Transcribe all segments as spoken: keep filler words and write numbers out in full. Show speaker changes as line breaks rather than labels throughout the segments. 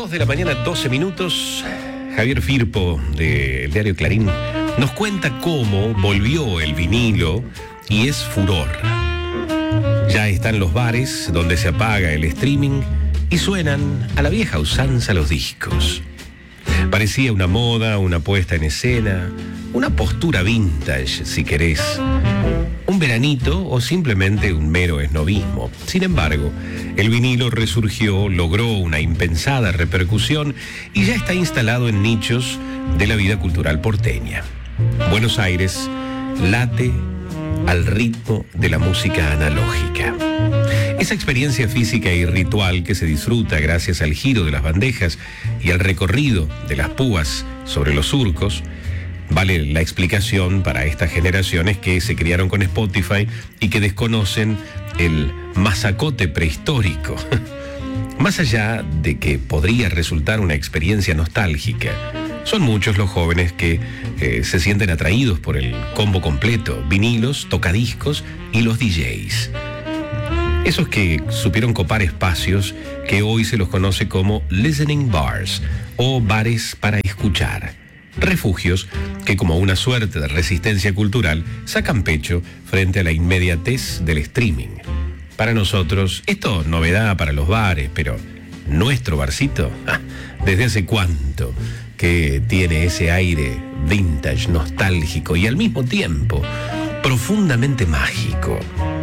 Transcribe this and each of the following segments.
dos de la mañana, doce minutos. Javier Firpo, del diario Clarín, nos cuenta cómo volvió el vinilo y es furor. Ya están los bares donde se apaga el streaming y suenan a la vieja usanza los discos. Parecía una moda, una puesta en escena, una postura vintage, si querés. Un veranito o simplemente un mero esnovismo. Sin embargo, el vinilo resurgió, logró una impensada repercusión y ya está instalado en nichos de la vida cultural porteña. Buenos Aires late al ritmo de la música analógica. Esa experiencia física y ritual que se disfruta gracias al giro de las bandejas y al recorrido de las púas sobre los surcos, vale la explicación para estas generaciones que se criaron con Spotify y que desconocen el masacote prehistórico. Más allá de que podría resultar una experiencia nostálgica, son muchos los jóvenes que eh, se sienten atraídos por el combo completo, vinilos, tocadiscos y los D Js. Esos que supieron copar espacios que hoy se los conoce como listening bars o bares para escuchar. Refugios que, como una suerte de resistencia cultural, sacan pecho frente a la inmediatez del streaming. Para nosotros, esto es novedad para los bares, pero nuestro barcito, ¿desde hace cuánto que tiene ese aire vintage, nostálgico y al mismo tiempo profundamente mágico?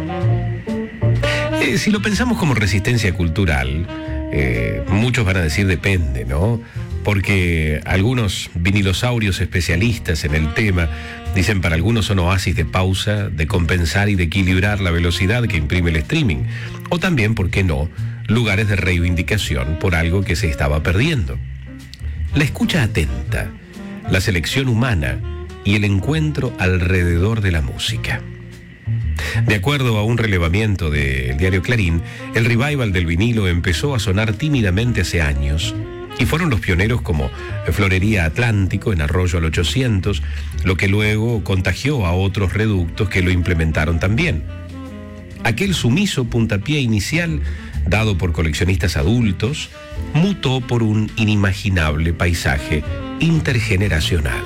Eh, si lo pensamos como resistencia cultural, eh, muchos van a decir depende, ¿no? Porque algunos vinilosaurios especialistas en el tema dicen para algunos son oasis de pausa, de compensar y de equilibrar la velocidad que imprime el streaming. O también, ¿por qué no?, lugares de reivindicación por algo que se estaba perdiendo. La escucha atenta, la selección humana y el encuentro alrededor de la música. De acuerdo a un relevamiento del diario Clarín, el revival del vinilo empezó a sonar tímidamente hace años. Y fueron los pioneros como Florería Atlántico en Arroyo al ochocientos, lo que luego contagió a otros reductos que lo implementaron también. Aquel sumiso puntapié inicial, dado por coleccionistas adultos, mutó por un inimaginable paisaje intergeneracional.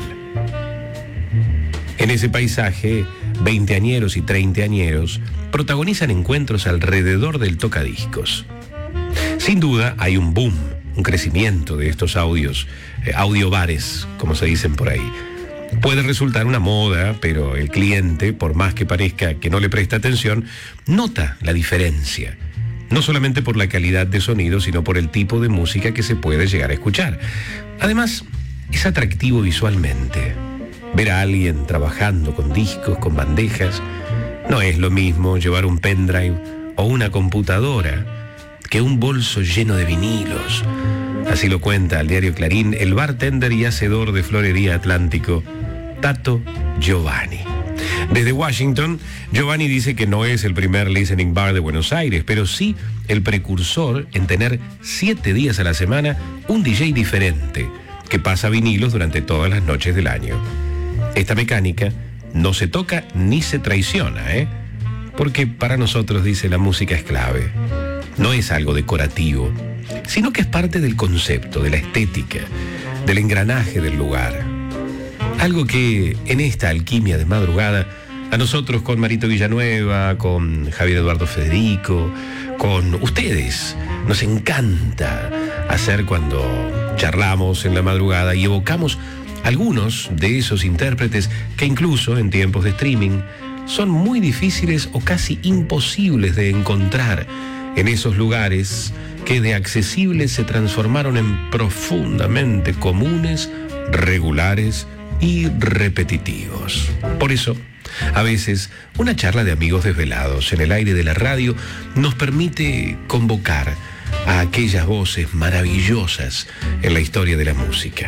En ese paisaje, veinteañeros y treintañeros protagonizan encuentros alrededor del tocadiscos. Sin duda, hay un boom, un crecimiento de estos audios, eh, audiobares, como se dicen por ahí. Puede resultar una moda, pero el cliente, por más que parezca que no le presta atención, nota la diferencia. No solamente por la calidad de sonido, sino por el tipo de música que se puede llegar a escuchar. Además, es atractivo visualmente. Ver a alguien trabajando con discos, con bandejas, no es lo mismo llevar un pendrive o una computadora que un bolso lleno de vinilos. Así lo cuenta al diario Clarín el bartender y hacedor de Florería Atlántico, Tato Giovanni. Desde Washington, Giovanni dice que no es el primer listening bar de Buenos Aires, pero sí el precursor en tener siete días a la semana un D J diferente, que pasa vinilos durante todas las noches del año. Esta mecánica no se toca ni se traiciona, ¿eh? Porque para nosotros, dice, la música es clave. No es algo decorativo, sino que es parte del concepto, de la estética, del engranaje del lugar. Algo que en esta alquimia de madrugada, a nosotros con Marito Villanueva, con Javier Eduardo Federico, con ustedes, nos encanta hacer cuando charlamos en la madrugada y evocamos algunos de esos intérpretes que incluso en tiempos de streaming son muy difíciles o casi imposibles de encontrar en esos lugares que de accesibles se transformaron en profundamente comunes, regulares y repetitivos. Por eso, a veces, una charla de amigos desvelados en el aire de la radio nos permite convocar a aquellas voces maravillosas en la historia de la música.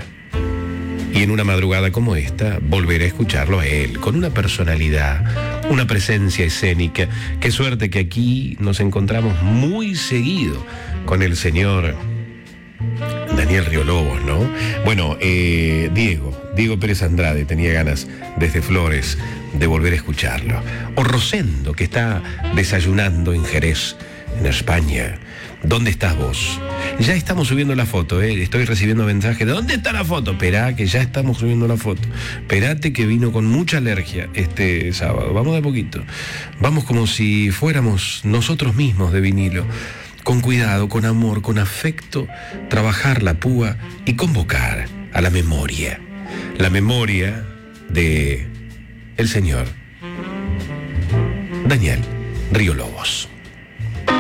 Y en una madrugada como esta, volver a escucharlo a él, con una personalidad, una presencia escénica. Qué suerte que aquí nos encontramos muy seguido con el señor Daniel Riolobos, ¿no? Bueno, eh, Diego, Diego Pérez Andrade tenía ganas desde Flores de volver a escucharlo. O Rosendo, que está desayunando en Jerez, en España. ¿Dónde estás vos? Ya estamos subiendo la foto, ¿eh? Estoy recibiendo mensajes. ¿De dónde está la foto? Esperá, que ya estamos subiendo la foto. Esperate, que vino con mucha alergia este sábado. Vamos de a poquito. Vamos como si fuéramos nosotros mismos de vinilo. Con cuidado, con amor, con afecto, trabajar la púa y convocar a la memoria. La memoria de el señor Daniel Río Lobos.